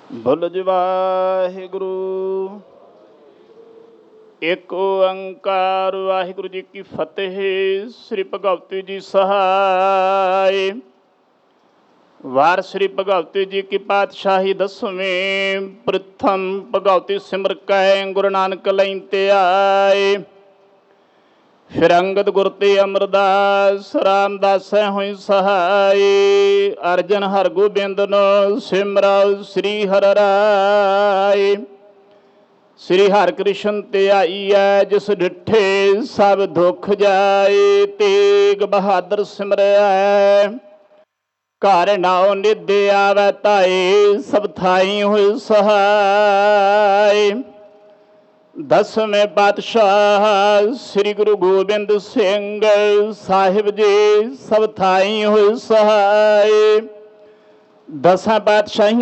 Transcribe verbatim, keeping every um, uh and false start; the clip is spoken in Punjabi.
ਬੋਲੋ ਜੀ ਵਾਹਿਗੁਰੂ। ਇੱਕ ਓੰਕਾਰ ਵਾਹਿਗੁਰੂ ਜੀ ਕੀ ਫਤਿਹ। ਸ੍ਰੀ ਭਗਵਤੀ ਜੀ ਸਹਾਇ। ਵਾਰ ਸ੍ਰੀ ਭਗਵਤੀ ਜੀ ਕੀ ਪਾਤਸ਼ਾਹੀ ਦਸਵੇਂ। ਪ੍ਰਥਮ ਭਗਵਤੀ ਸਿਮਰ ਕੈ ਗੁਰੂ ਨਾਨਕ ਲਈ ਤੇ ਆਏ। ਫਿਰ ਅੰਗਦ ਗੁਰ ਤੇ ਅਮਰਦਾਸ ਰਾਮਦਾਸੈ ਹੋਈ ਸਹਾਈ। ਅਰਜਨ ਹਰ ਗੋਬਿੰਦ ਨੂੰ ਸਿਮਰਾ ਸ੍ਰੀ ਹਰਿ ਰਾਏ। ਸ੍ਰੀ ਹਰਿ ਕ੍ਰਿਸ਼ਨ ਤੇ ਆਈਐ ਜਿਸ ਡਿਠੇ ਸਭ ਦੁੱਖ ਜਾਏ। ਤੇਗ ਬਹਾਦਰ ਸਿਮਰਿਆ ਘਰ ਨਾਉ ਨਿਧ ਆਵੈ ਧਾਏ। ਸਭ ਥਾਈ ਹੋਏ ਸਹਾਈ। ਦਸਵੇਂ ਪਾਤਸ਼ਾਹ ਸ੍ਰੀ ਗੁਰੂ ਗੋਬਿੰਦ ਸਿੰਘ ਸਾਹਿਬ ਜੀ ਸਭ ਥਾਈ ਹੋਏ ਸਹਾਈ। ਦਸਾਂ ਪਾਤਸ਼ਾਹੀਆਂ